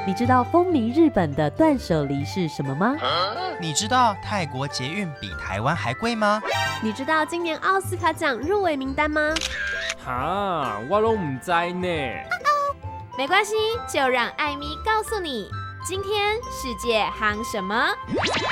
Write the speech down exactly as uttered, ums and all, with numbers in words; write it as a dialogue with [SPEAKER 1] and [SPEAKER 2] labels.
[SPEAKER 1] 你知道风靡日本的断舍离是什么吗？
[SPEAKER 2] 你知道泰国捷运比台湾还贵吗？
[SPEAKER 3] 你知道今年奥斯卡奖入围名单吗？
[SPEAKER 4] 哈，我都不知呢。
[SPEAKER 3] 没关系，就让艾咪告诉你，今天世界夯什么？